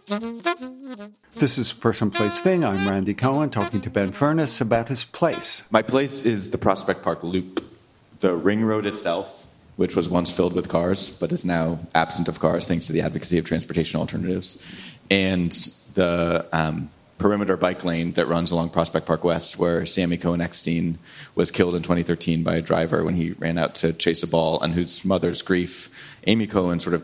This is Person, Place, Thing. I'm Randy Cohen talking to Ben Furness about his place. My place is the Prospect Park Loop. The ring road itself, which was once filled with cars, but is now absent of cars thanks to the advocacy of transportation alternatives, and the perimeter bike lane that runs along Prospect Park West, where Sammy Cohen-Eckstein was killed in 2013 by a driver when he ran out to chase a ball, and whose mother's grief, Amy Cohen, sort of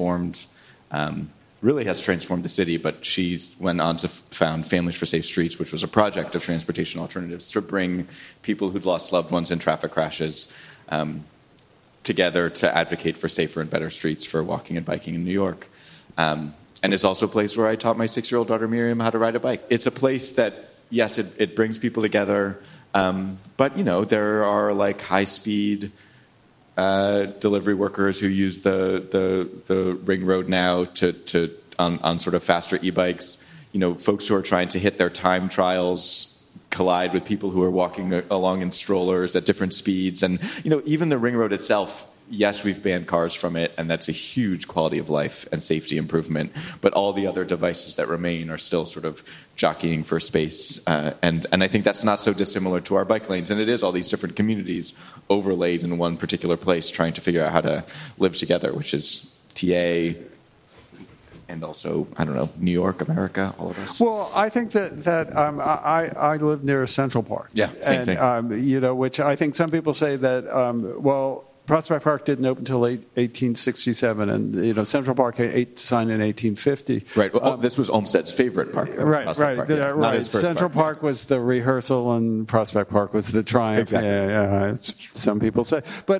really has transformed the city, but she went on to found Families for Safe Streets, which was a project of transportation alternatives to bring people who'd lost loved ones in traffic crashes together to advocate for safer and better streets for walking and biking in New York. And it's also a place where I taught my 6-year-old daughter Miriam how to ride a bike. It's a place that, yes, it brings people together, but, you know, there are like high-speed delivery workers who use the ring road now on sort of faster e-bikes. You know, folks who are trying to hit their time trials collide with people who are walking along in strollers at different speeds. And, you know, even the ring road itself, yes, we've banned cars from it, and that's a huge quality of life and safety improvement. But all the other devices that remain are still sort of jockeying for space. And I think that's not so dissimilar to our bike lanes. And it is all these different communities overlaid in one particular place trying to figure out how to live together, which is TA and also, I don't know, New York, America, all of us. Well, I think that I live near Central Park. Yeah, same thing. You know, which I think some people say that, Prospect Park didn't open until 1867, and, you know, Central Park signed in 1850. Right. Well, this was Olmsted's favorite park. Right. Park, yeah. Right. Central Park was the rehearsal, and Prospect Park was the triumph. Exactly. Yeah, some people say. But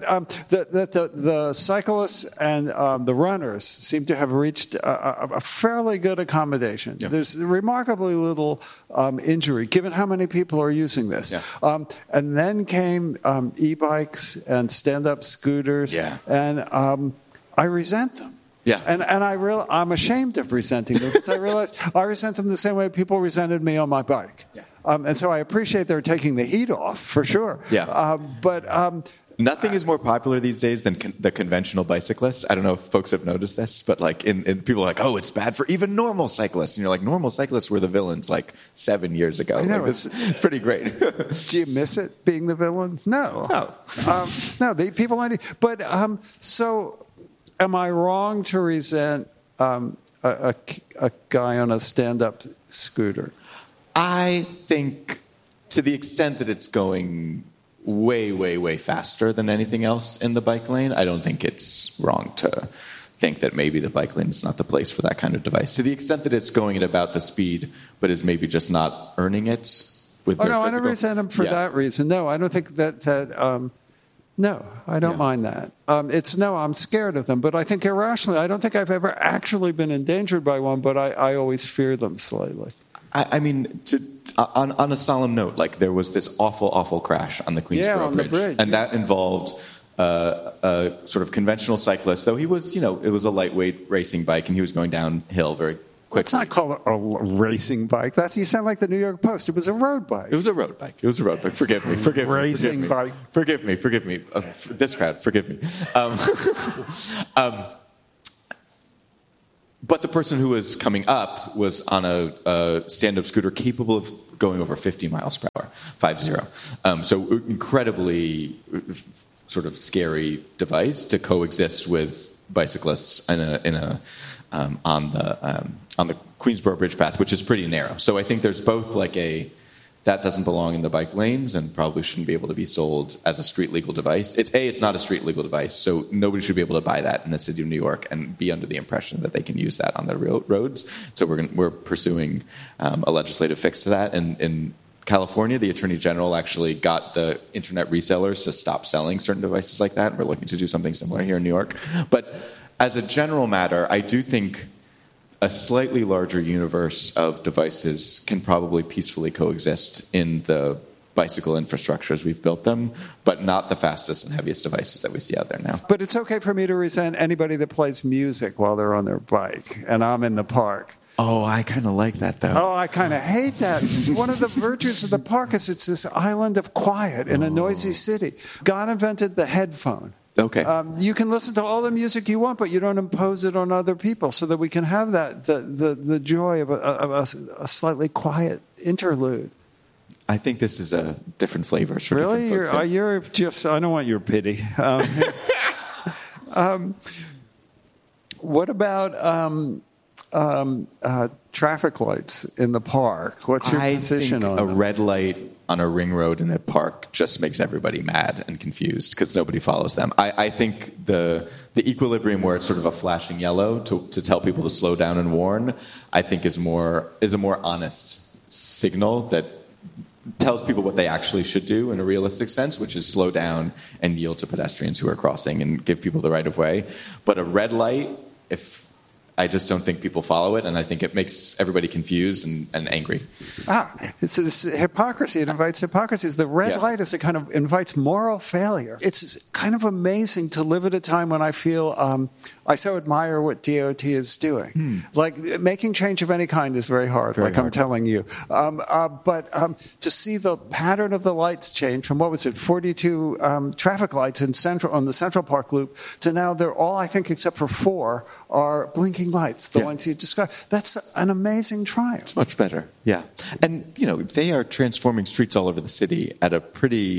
the cyclists and the runners seem to have reached a fairly good accommodation. Yeah. There's remarkably little injury, given how many people are using this. Yeah. And then came e-bikes and stand-up scooters, yeah. And I resent them. Yeah. And I'm ashamed of resenting them, because I realize I resent them the same way people resented me on my bike. Yeah. And so I appreciate they're taking the heat off, for sure. Yeah. But nothing is more popular these days than the conventional bicyclist. I don't know if folks have noticed this, but like, in people are like, oh, it's bad for even normal cyclists. And you're like, normal cyclists were the villains like 7 years ago. I know, like, it's pretty great. Do you miss it, being the villains? No. No, people aren't. But so am I wrong to resent a guy on a stand-up scooter? I think to the extent that it's going way, way, way faster than anything else in the bike lane, I don't think it's wrong to think that maybe the bike lane is not the place for that kind of device. To the extent that it's going at about the speed, but is maybe just not earning it with their no, physical... I don't resent them for that reason. No, I don't think that no, I don't mind that. I'm scared of them, but I think irrationally. I don't think I've ever actually been endangered by one, but I always fear them slightly. I mean, on a solemn note, like there was this awful crash on the Queensboro Bridge, and that involved a sort of conventional cyclist, though he was, it was a lightweight racing bike, and he was going downhill very quickly. It's not called a racing bike. You sound like the New York Post. It was a road bike. It was a road bike. Forgive me. Racing bike. Forgive me. This crowd, forgive me. But the person who was coming up was on a stand-up scooter capable of going over 50 miles per hour, 50. So incredibly sort of scary device to coexist with bicyclists on the Queensboro Bridge path, which is pretty narrow. So I think there's both that doesn't belong in the bike lanes and probably shouldn't be able to be sold as a street legal device. It's not a street legal device, so nobody should be able to buy that in the city of New York and be under the impression that they can use that on their roads. So we're pursuing a legislative fix to that. And in California, the Attorney General actually got the internet resellers to stop selling certain devices like that. We're looking to do something similar here in New York. But as a general matter, I do think a slightly larger universe of devices can probably peacefully coexist in the bicycle infrastructure as we've built them, but not the fastest and heaviest devices that we see out there now. But it's okay for me to resent anybody that plays music while they're on their bike, and I'm in the park. Oh, I kind of like that, though. Oh, I kind of hate that. One of the virtues of the park is it's this island of quiet in a noisy city. God invented the headphone. Okay. You can listen to all the music you want, but you don't impose it on other people, so that we can have the joy of a slightly quiet interlude. I think this is a different flavor. For Really? different folks. You're just, I don't want your pity. What about traffic lights in the park? What's your position on a them? red light on a ring road in a park just makes everybody mad and confused because nobody follows them. I think the equilibrium where it's sort of a flashing yellow to tell people to slow down and warn, I think is a more honest signal that tells people what they actually should do in a realistic sense, which is slow down and yield to pedestrians who are crossing and give people the right of way. But a red light, I just don't think people follow it, and I think it makes everybody confused and angry. It's hypocrisy. It invites hypocrisy. The red light is invites moral failure. It's kind of amazing to live at a time when I feel I so admire what DOT is doing. Like, making change of any kind is very hard, I'm telling you. But to see the pattern of the lights change from, 42 traffic lights on the Central Park Loop to now they're all, I think, except for 4, are blinking lights, the ones you described. That's an amazing triumph. It's much better, yeah. And, they are transforming streets all over the city at a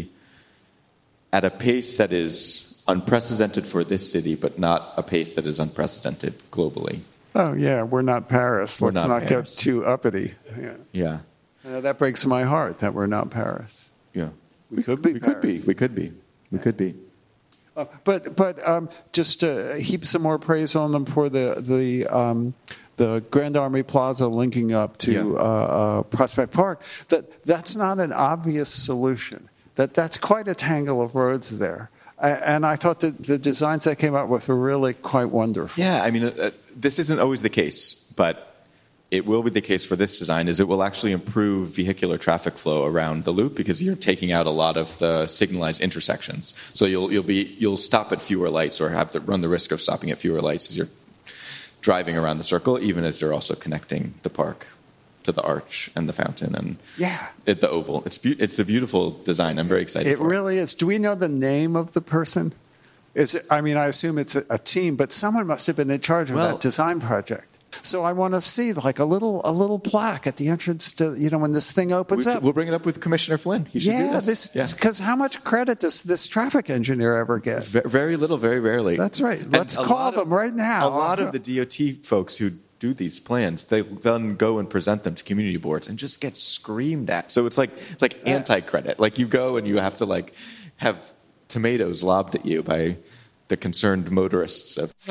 pace that is unprecedented for this city, but not a pace that is unprecedented globally. Oh, yeah, we're not Paris. Let's not get too uppity. Yeah. That breaks my heart that we're not Paris. Yeah. We could be Paris. We could be. But just to heap some more praise on them for the Grand Army Plaza linking up to Prospect Park. That's not an obvious solution. That's quite a tangle of roads there. And I thought that the designs they came up with were really quite wonderful. Yeah, I mean, this isn't always the case, but it will be the case for this design, is it will actually improve vehicular traffic flow around the loop because you're taking out a lot of the signalized intersections. So you'll stop at fewer lights or have to run the risk of stopping at fewer lights as you're driving around the circle, even as they're also connecting the park to the arch and the fountain and the oval. It's a beautiful design. I'm very excited. It really is. Do we know the name of the person? I assume it's a team, but someone must have been in charge of that design project. So I want to see like a little plaque at the entrance to, when this thing opens up. We'll bring it up with Commissioner Flynn. He should do this. Because how much credit does this traffic engineer ever get? Very little, very rarely. That's right. Let's call them right now. A lot of the DOT folks who do these plans, they then go and present them to community boards and just get screamed at. So it's like anti-credit. Like, you go and you have to have tomatoes lobbed at you by the concerned motorists of